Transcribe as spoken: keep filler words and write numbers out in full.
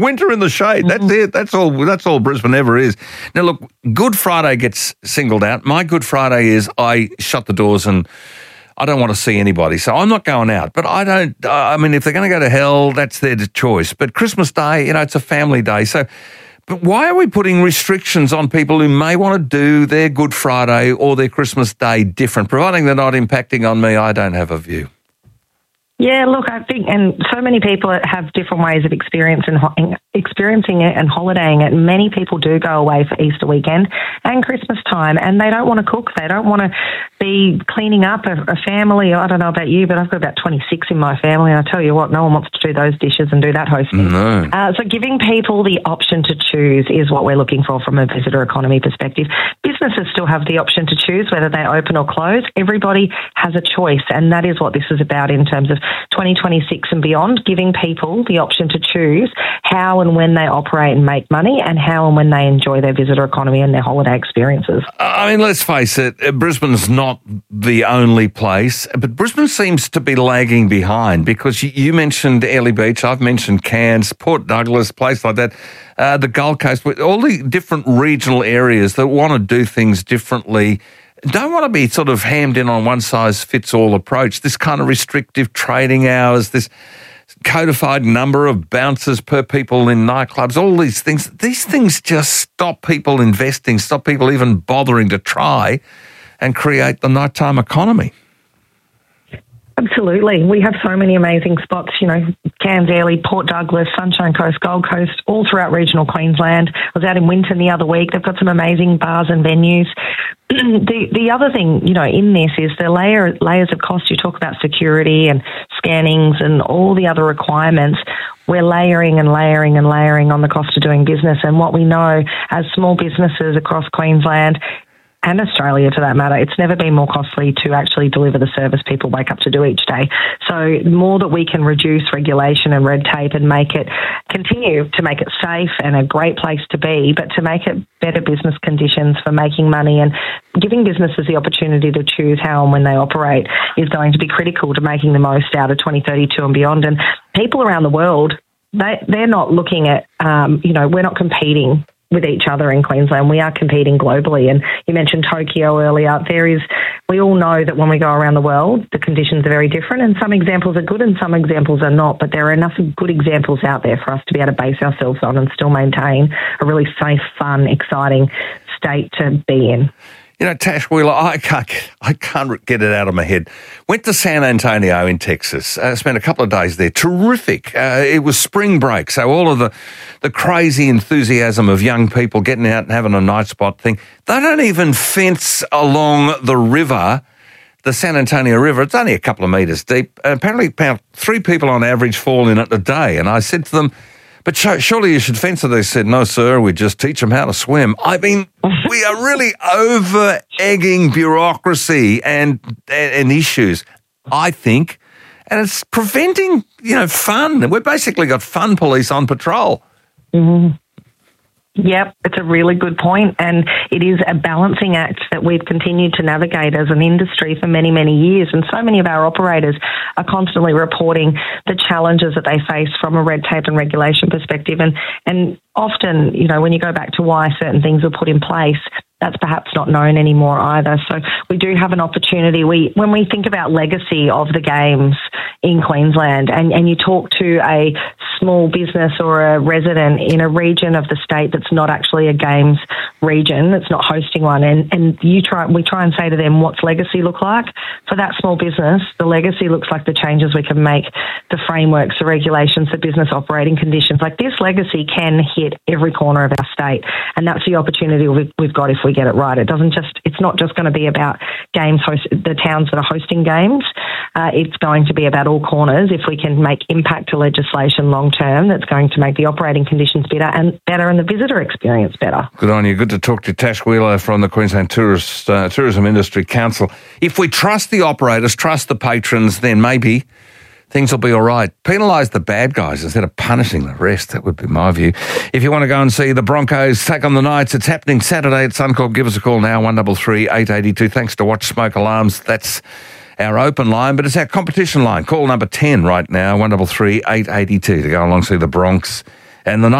Winter in the shade. That's Mm-hmm. it. That's all. That's all Brisbane ever is. Now, look, Good Friday gets singled out. My Good Friday is I shut the doors and I don't want to see anybody, so I'm not going out. But I don't. Uh, I mean, if they're going to go to hell, that's their choice. But Christmas Day, you know, it's a family day. So, but why are we putting restrictions on people who may want to do their Good Friday or their Christmas Day different, providing they're not impacting on me? I don't have a view. Yeah, look, I think, and so many people have different ways of experiencing experiencing it and holidaying it. Many people do go away for Easter weekend and Christmas time, and they don't want to cook. They don't want to be cleaning up a, a family. I don't know about you, but I've got about twenty-six in my family, and I tell you what, no one wants to do those dishes and do that hosting. No. Uh, so giving people the option to choose is what we're looking for from a visitor economy perspective. Businesses still have the option to choose whether they open or close. Everybody has a choice, and that is what this is about in terms of twenty twenty-six and beyond, giving people the option to choose how and when they operate and make money and how and when they enjoy their visitor economy and their holiday experiences. I mean, let's face it, Brisbane's not the only place, but Brisbane seems to be lagging behind because you, you mentioned Airlie Beach, I've mentioned Cairns, Port Douglas, place like that, uh, the Gold Coast, all the different regional areas that want to do things differently. Don't want to be sort of hammed in on one-size-fits-all approach, this kind of restrictive trading hours, this codified number of bouncers per people in nightclubs, all these things. These things just stop people investing, stop people even bothering to try and create the nighttime economy. Absolutely. We have so many amazing spots, you know, Cairns, Airlie, Port Douglas, Sunshine Coast, Gold Coast, all throughout regional Queensland. I was out in Winton the other week. They've got some amazing bars and venues. the the other thing, you know, in this is the layer layers of cost. You talk about security and scannings and all the other requirements. We're layering and layering and layering on the cost of doing business. And what we know as small businesses across Queensland and Australia, for that matter, it's never been more costly to actually deliver the service people wake up to do each day. So the more that we can reduce regulation and red tape and make it, continue to make it safe and a great place to be, but to make it better business conditions for making money and giving businesses the opportunity to choose how and when they operate is going to be critical to making the most out of twenty thirty-two and beyond. And people around the world, they, they're not looking at, um, you know, we're not competing with each other in Queensland. We are competing globally. And you mentioned Tokyo earlier. There is, we all know that when we go around the world, the conditions are very different, and some examples are good and some examples are not, but there are enough good examples out there for us to be able to base ourselves on and still maintain a really safe, fun, exciting state to be in. You know, Tash Wheeler, I can't, I can't get it out of my head. Went to San Antonio in Texas. Uh, spent a couple of days there. Terrific. Uh, it was spring break, so all of the, the crazy enthusiasm of young people getting out and having a night spot thing. They don't even fence along the river, the San Antonio River. It's only a couple of metres deep. Uh, apparently, about three people on average fall in it a day. And I said to them, but surely you should fence it. They said, no, sir, we just teach them how to swim. I mean, we are really over-egging bureaucracy and, and, and issues, I think, and it's preventing, you know, fun. We've basically got fun police on patrol. Mm-hmm. Yep, it's a really good point, and it is a balancing act that we've continued to navigate as an industry for many, many years, and so many of our operators are constantly reporting the challenges that they face from a red tape and regulation perspective, and, and often, you know, when you go back to why certain things were put in place, that's perhaps not known anymore either. So we do have an opportunity. We, when we think about legacy of the games in Queensland, and, and you talk to a small business or a resident in a region of the state that's not actually a games region, that's not hosting one, and, and you try, we try and say to them, what's legacy look like? For that small business, the legacy looks like the changes we can make, the frameworks, the regulations, the business operating conditions. Like, this legacy can hit every corner of our state, and that's the opportunity we've, we've got if we get it right. It doesn't just, it's not just going to be about games, host, the towns that are hosting games. Uh, it's going to be about all corners. If we can make impact to legislation long term, that's going to make the operating conditions better and better and the visitor experience better. Good on you. Good to talk to Tash Wheeler from the Queensland Tourist, uh, Tourism Industry Council. If we trust the operators, trust the patrons, then maybe things will be all right. Penalise the bad guys instead of punishing the rest. That would be my view. If you want to go and see the Broncos take on the Knights, it's happening Saturday at Suncorp. Give us a call now, one three three, eight eight two. Thanks to Watch Smoke Alarms. That's our open line, but it's our competition line. Call number ten right now, one three three, eight eight two to go along see the Bronx And the